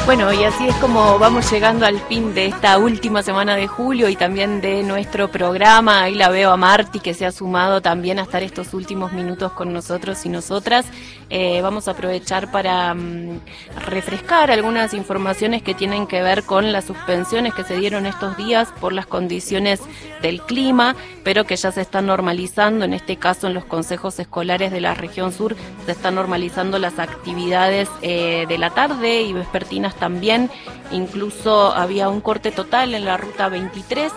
Bueno, y así es como vamos llegando al fin de esta última semana de julio y también de nuestro programa. Ahí la veo a Marti, que se ha sumado también a estar estos últimos minutos con nosotros y nosotras. Vamos a aprovechar para refrescar algunas informaciones que tienen que ver con las suspensiones que se dieron estos días por las condiciones del clima, pero que ya se están normalizando. En este caso, en los consejos escolares de la región sur, se están normalizando las actividades de la tarde y vespertinas también. Incluso había un corte total en la ruta 23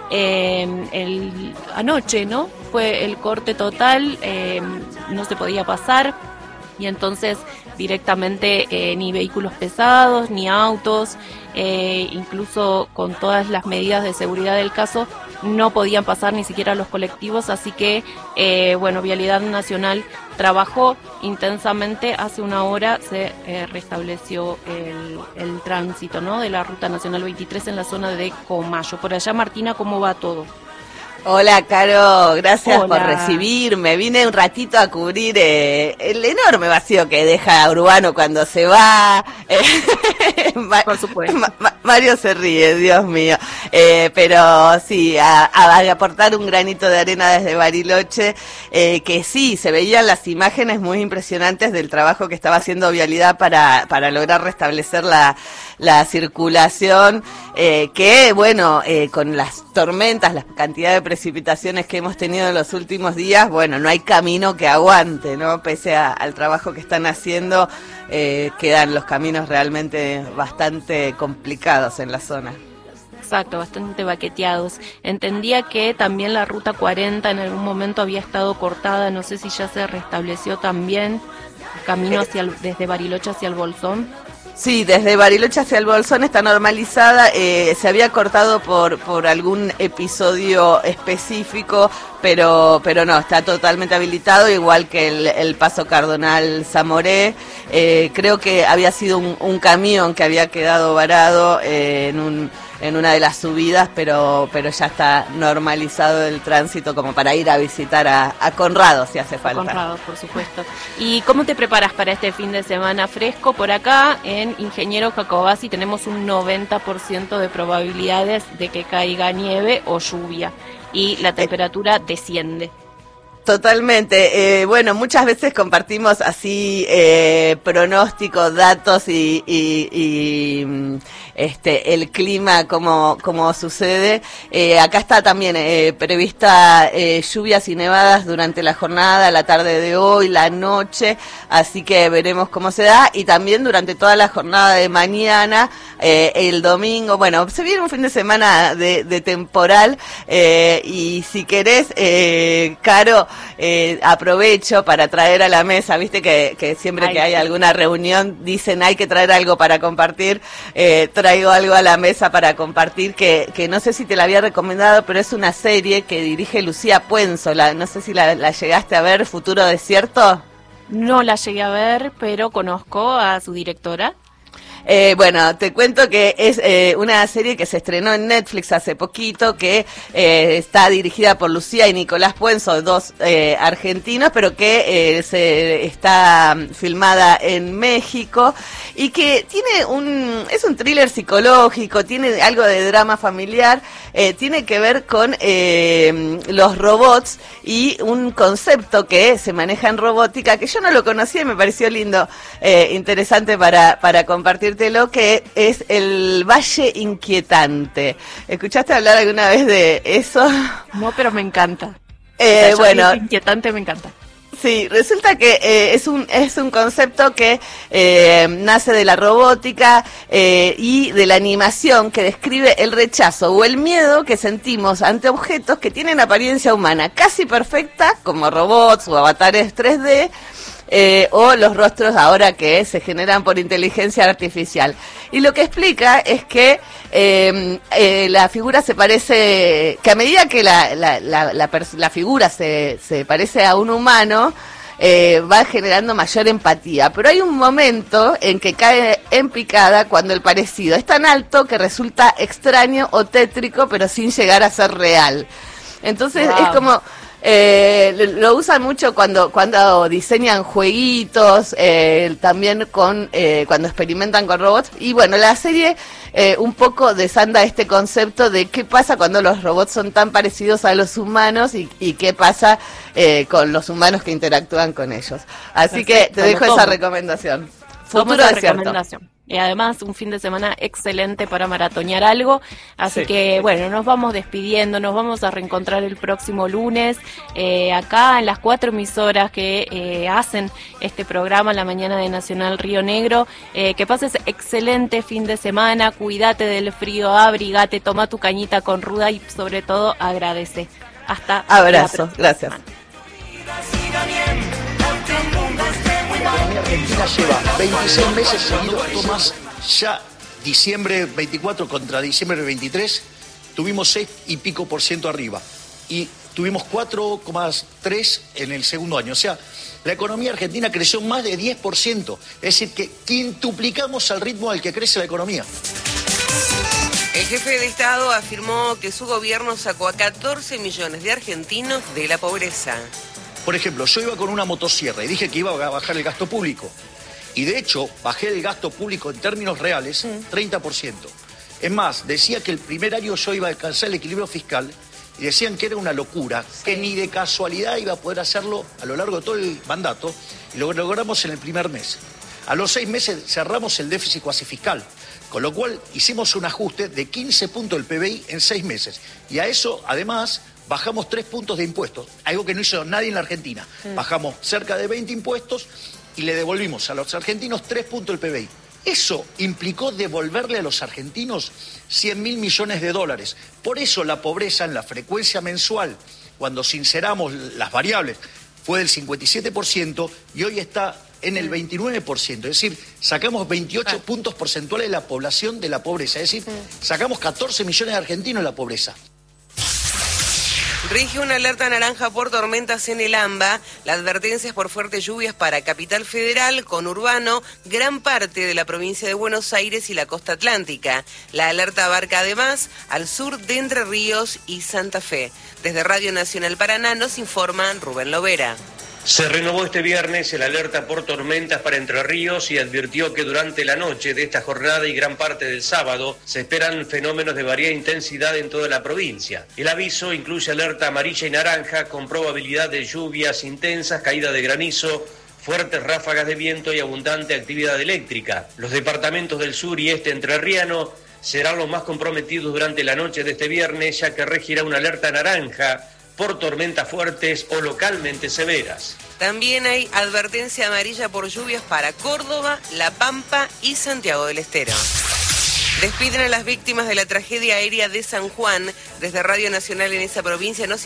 anoche, ¿no? Fue el corte total, no se podía pasar y entonces directamente ni vehículos pesados ni autos, incluso con todas las medidas de seguridad del caso, no podían pasar ni siquiera los colectivos, así que, Vialidad Nacional trabajó intensamente. Hace una hora se restableció el tránsito, ¿no?, de la Ruta Nacional 23 en la zona de Comayo. Por allá, Martina, ¿cómo va todo? Hola, Caro, gracias Hola. por recibirme. Vine un ratito a cubrir el enorme vacío que deja Urbano cuando se va. Por supuesto. Mario se ríe, Dios mío. Pero sí, a aportar un granito de arena desde Bariloche, que sí, se veían las imágenes muy impresionantes del trabajo que estaba haciendo Vialidad para lograr restablecer la circulación, con las tormentas, la cantidad de precipitaciones que hemos tenido en los últimos días, no hay camino que aguante, ¿no? Pese al trabajo que están haciendo, quedan los caminos realmente bastante complicados en la zona. Exacto, bastante baqueteados. Entendía que también la ruta 40 en algún momento había estado cortada, no sé si ya se restableció también el camino desde Bariloche hacia el Bolsón. Sí, desde Bariloche hacia el Bolsón está normalizada, se había cortado por algún episodio específico, pero no, está totalmente habilitado, igual que el paso Cardonal Zamoré. Creo que había sido un camión que había quedado varado en una de las subidas, pero ya está normalizado el tránsito como para ir a visitar a Conrado si hace falta. Conrado, por supuesto. ¿Y cómo te preparas para este fin de semana fresco? Por acá, en Ingeniero Jacobasi, tenemos un 90% de probabilidades de que caiga nieve o lluvia y la temperatura desciende. Totalmente. Muchas veces compartimos así pronósticos, datos y el clima como sucede. Acá está también prevista lluvias y nevadas durante la jornada, la tarde de hoy, la noche, así que veremos cómo se da, y también durante toda la jornada de mañana, el domingo. Se viene un fin de semana de temporal, y si querés, Caro, aprovecho para traer a la mesa, viste que siempre que hay alguna reunión dicen hay que traer algo para compartir. Traigo algo a la mesa para compartir que no sé si te la había recomendado, pero es una serie que dirige Lucía Puenzo. No sé si la llegaste a ver, Futuro Desierto. No la llegué a ver, pero conozco a su directora. Te cuento que es una serie que se estrenó en Netflix hace poquito, que está dirigida por Lucía y Nicolás Puenzo, dos argentinos, pero que está filmada en México, y que es un thriller psicológico, tiene algo de drama familiar, tiene que ver con los robots y un concepto que se maneja en robótica, que yo no lo conocía y me pareció lindo, interesante para compartir, lo que es el Valle Inquietante. ¿Escuchaste hablar alguna vez de eso? No, pero me encanta. Inquietante me encanta. Sí, resulta que es un concepto que nace de la robótica y de la animación, que describe el rechazo o el miedo que sentimos ante objetos que tienen apariencia humana, casi perfecta, como robots o avatares 3D, o los rostros ahora que se generan por inteligencia artificial. Y lo que explica es que la figura se parece, que a medida que la figura se parece a un humano, va generando mayor empatía, pero hay un momento en que cae en picada cuando el parecido es tan alto que resulta extraño o tétrico, pero sin llegar a ser real. Entonces es como Lo usan mucho cuando diseñan jueguitos, también cuando experimentan con robots. Y bueno, la serie un poco desanda este concepto de qué pasa cuando los robots son tan parecidos a los humanos y qué pasa con los humanos que interactúan con ellos. Así que te dejo esa recomendación. Futuro Desierto. Y además un fin de semana excelente para maratonear algo, así que bueno, nos vamos despidiendo, nos vamos a reencontrar el próximo lunes, acá en las 4 emisoras que hacen este programa en la mañana de Nacional Río Negro. Que pases excelente fin de semana, cuídate del frío, abrigate, toma tu cañita con ruda y sobre todo agradece. Hasta abrazo, gracias. La economía argentina lleva 26 meses seguidos, Tomás, ya diciembre 24 contra diciembre 23, tuvimos 6 y pico % arriba y tuvimos 4,3 en el segundo año. O sea, la economía argentina creció más de 10%, es decir, que quintuplicamos al ritmo al que crece la economía. El jefe de Estado afirmó que su gobierno sacó a 14 millones de argentinos de la pobreza. Por ejemplo, yo iba con una motosierra y dije que iba a bajar el gasto público. Y de hecho, bajé el gasto público en términos reales 30%. Es más, decía que el primer año yo iba a alcanzar el equilibrio fiscal y decían que era una locura, que ni de casualidad iba a poder hacerlo a lo largo de todo el mandato y lo logramos en el primer mes. A los 6 meses cerramos el déficit cuasi fiscal, con lo cual hicimos un ajuste de 15 puntos del PBI en 6 meses. Y a eso, además, bajamos 3 puntos de impuestos, algo que no hizo nadie en la Argentina. Bajamos cerca de 20 impuestos y le devolvimos a los argentinos 3 puntos del PBI. Eso implicó devolverle a los argentinos 100.000 millones de dólares. Por eso la pobreza en la frecuencia mensual, cuando sinceramos las variables, fue del 57% y hoy está en el 29%. Es decir, sacamos 28 puntos porcentuales de la población de la pobreza. Es decir, sacamos 14 millones de argentinos de la pobreza. Rige una alerta naranja por tormentas en el AMBA. La advertencia es por fuertes lluvias para Capital Federal, conurbano, gran parte de la provincia de Buenos Aires y la costa atlántica. La alerta abarca además al sur de Entre Ríos y Santa Fe. Desde Radio Nacional Paraná nos informa Rubén Lovera. Se renovó este viernes el alerta por tormentas para Entre Ríos y advirtió que durante la noche de esta jornada y gran parte del sábado se esperan fenómenos de variada intensidad en toda la provincia. El aviso incluye alerta amarilla y naranja con probabilidad de lluvias intensas, caída de granizo, fuertes ráfagas de viento y abundante actividad eléctrica. Los departamentos del sur y este entrerriano serán los más comprometidos durante la noche de este viernes, ya que regirá una alerta naranja por tormentas fuertes o localmente severas. También hay advertencia amarilla por lluvias para Córdoba, La Pampa y Santiago del Estero. Despiden a las víctimas de la tragedia aérea de San Juan. Desde Radio Nacional en esa provincia nos